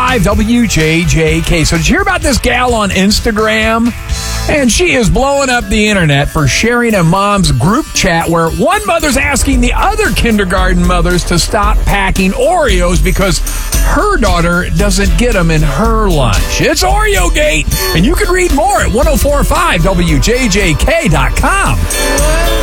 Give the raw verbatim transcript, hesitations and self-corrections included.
five W J J K. So did you hear about this gal on Instagram? And she is blowing up the internet for sharing a mom's group chat where one mother's asking the other kindergarten mothers to stop packing Oreos because her daughter doesn't get them in her lunch. It's Oreo Gate, and you can read more at ten forty-five W J J K dot com.